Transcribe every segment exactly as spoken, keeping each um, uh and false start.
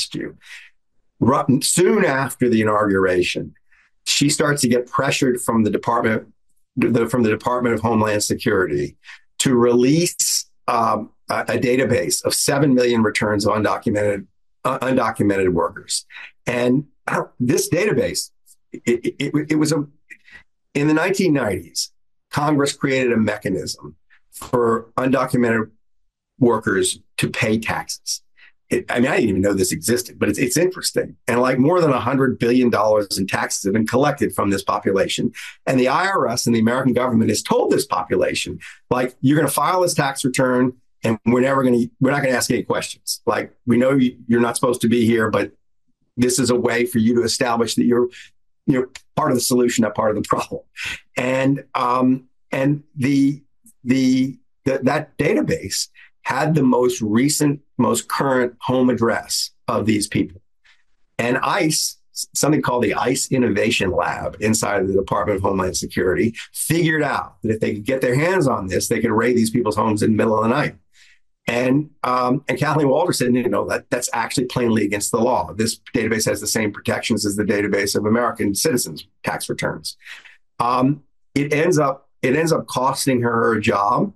against you. Soon after the inauguration, she starts to get pressured from the Department, the, from the Department of Homeland Security to release um, a, a database of seven million returns of undocumented uh, undocumented workers. And uh, this database, it, it, it was a in the nineteen nineties, Congress created a mechanism for undocumented workers to pay taxes. It, I mean, I didn't even know this existed, but it's, it's interesting. And like more than one hundred billion dollars in taxes have been collected from this population. And the I R S and the American government has told this population, like, you're going to file this tax return and we're never going to, we're not going to ask any questions. Like, we know you, you're not supposed to be here, but this is a way for you to establish that you're, you're part of the solution, not part of the problem. And, um, and the, the, the that database had the most recent, most current home address of these people. And ICE, something called the ICE Innovation Lab inside of the Department of Homeland Security, figured out that if they could get their hands on this, they could raid these people's homes in the middle of the night. And um, and Kathleen Walter said, you know, that that's actually plainly against the law. This database has the same protections as the database of American citizens' tax returns. Um, it ends up it ends up costing her her job.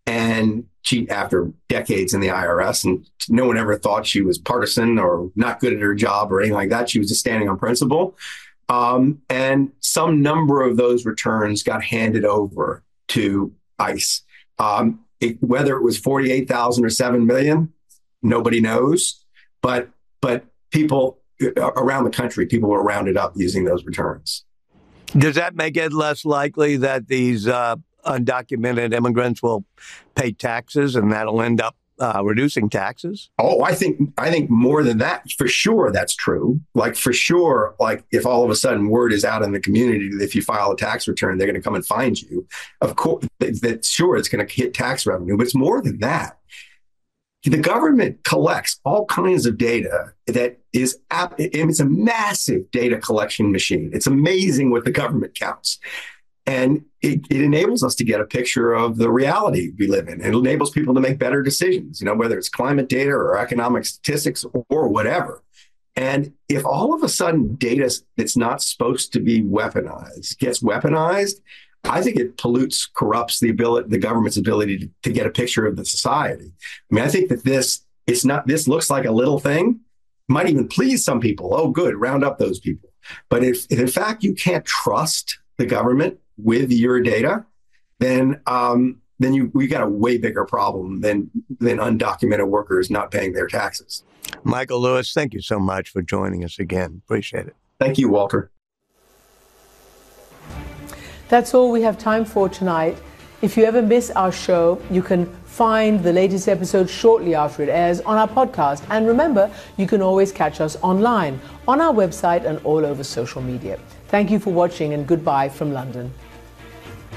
And she, after decades in the I R S, and no one ever thought she was partisan or not good at her job or anything like that. She was just standing on principle. Um, and some number of those returns got handed over to ICE. Um, it, whether it was forty-eight thousand or seven million, nobody knows. But but people around the country, people were rounded up using those returns. Does that make it less likely that these uh, undocumented immigrants will pay taxes and that'll end up uh, reducing taxes? Oh, I think I think more than that. For sure, that's true. Like, for sure, like if all of a sudden word is out in the community that if you file a tax return, they're going to come and find you. Of course, that, that sure, it's going to hit tax revenue, but it's more than that. The government collects all kinds of data that is, it's a massive data collection machine. It's amazing what the government counts. And it, it enables us to get a picture of the reality we live in. It enables people to make better decisions, you know, whether it's climate data or economic statistics or whatever. And if all of a sudden data that's not supposed to be weaponized gets weaponized, I think it pollutes, corrupts the ability, the government's ability to, to get a picture of the society. I mean, I think that this, it's not, this looks like a little thing, might even please some people. Oh, good, round up those people. But if, if in fact you can't trust the government with your data, then um, then you we got a way bigger problem than than undocumented workers not paying their taxes. Michael Lewis, thank you so much for joining us again. Appreciate it. Thank you, Walter. That's all we have time for tonight. If you ever miss our show, you can find the latest episode shortly after it airs on our podcast. And remember, you can always catch us online, on our website and all over social media. Thank you for watching, and goodbye from London.